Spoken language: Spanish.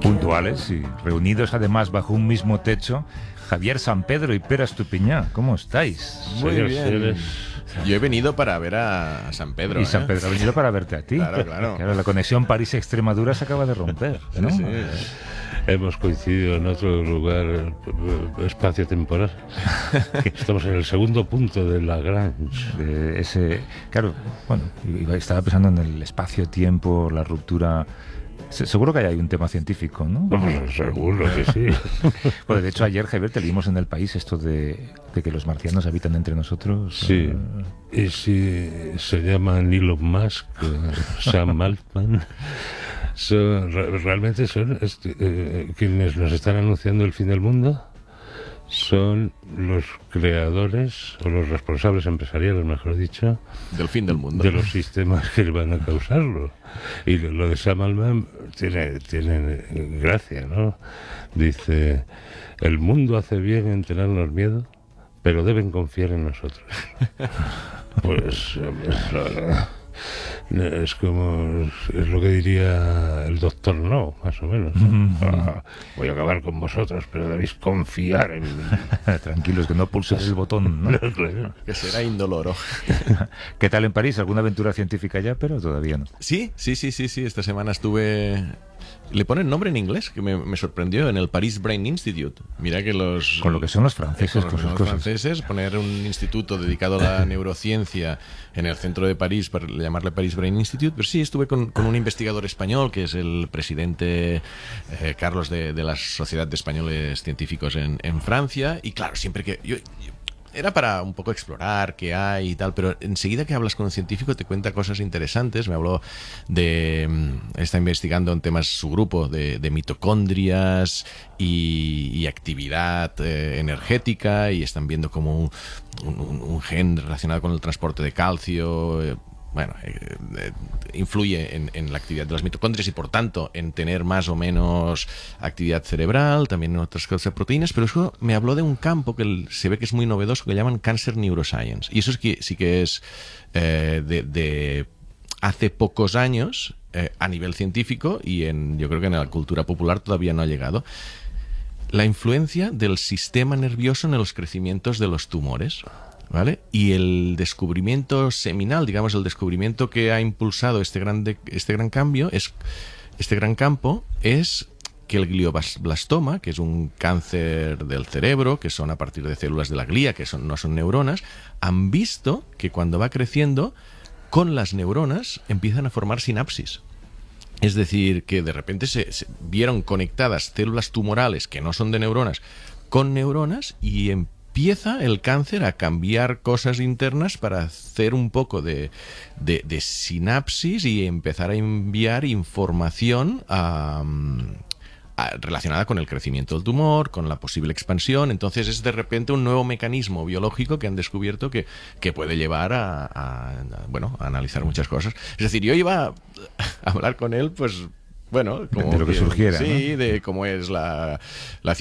Puntuales y reunidos además bajo un mismo techo, Javier San Pedro y Pere Estupiñán. ¿Cómo estáis? Muy bien. Yo he venido para ver a San Pedro. Y San Pedro ha venido para verte a ti. Claro. La conexión París-Extremadura se acaba de romper, ¿no? Sí. Hemos coincidido en otro lugar espacio-temporal. Estamos en el segundo punto de Lagrange. Claro, bueno, estaba pensando en el espacio-tiempo, la ruptura. Seguro que hay un tema científico, ¿no? Seguro que sí. Bueno, de hecho, ayer, Javier, te leímos en El País esto de que los marcianos habitan entre nosotros. Sí. Y si se llaman Elon Musk, Sam Altman, realmente son quienes nos están anunciando el fin del mundo. Son los creadores o los responsables empresariales, mejor dicho, del fin del mundo, de los sistemas que van a causarlo. Y lo de Sam Altman tiene gracia, ¿no? Dice: el mundo hace bien en tenernos miedo, pero deben confiar en nosotros. Pues es lo que diría el Doctor No, más o menos, ¿no? Voy a acabar con vosotros, pero debéis confiar en mí. Tranquilos, que no pulses el botón, ¿no? Claro. Que será indoloro. ¿Qué tal en París? ¿Alguna aventura científica ya? Pero todavía no. Sí. Esta semana estuve... Le ponen nombre en inglés, que me sorprendió, en el Paris Brain Institute. Mira que con lo que son los franceses, poner un instituto dedicado a la neurociencia en el centro de París, para llamarle Paris Brain Institute. Pero sí, estuve con un investigador español, que es el presidente Carlos de la Sociedad de Españoles Científicos en Francia. Y claro, siempre que... Era para un poco explorar qué hay y tal, pero enseguida que hablas con un científico te cuenta cosas interesantes. Me habló está investigando en temas, su grupo, de mitocondrias y actividad energética, y están viendo como un gen relacionado con el transporte de calcio... influye en la actividad de las mitocondrias y por tanto en tener más o menos actividad cerebral, también en otras cosas de proteínas. Pero eso me habló de un campo que se ve que es muy novedoso, que llaman Cancer Neuroscience, y eso sí que es de hace pocos años a nivel científico, y yo creo que en la cultura popular todavía no ha llegado. La influencia del sistema nervioso en los crecimientos de los tumores, ¿vale? Y el descubrimiento seminal, digamos, el descubrimiento que ha impulsado este gran campo es que el glioblastoma, que es un cáncer del cerebro, que son a partir de células de la glía, que no son neuronas, han visto que cuando va creciendo, con las neuronas empiezan a formar sinapsis. Es decir, que de repente se vieron conectadas células tumorales que no son de neuronas con neuronas, y empieza el cáncer a cambiar cosas internas para hacer un poco de sinapsis y empezar a enviar información relacionada con el crecimiento del tumor, con la posible expansión. Entonces es de repente un nuevo mecanismo biológico que han descubierto que puede llevar a analizar muchas cosas. Es decir, yo iba a hablar con él, pues... Bueno, como de lo que surgiera, sí, ¿no? de cómo es la